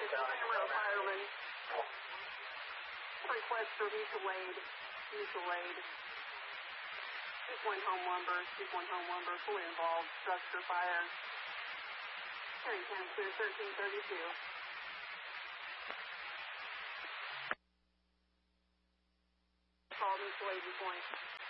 Fireman. Request for mutual aid. Mutual aid. 2-point home lumber. 2-point home lumber. Fully involved. Structure fire. Henry County Clear 1332. Call mutual aid point.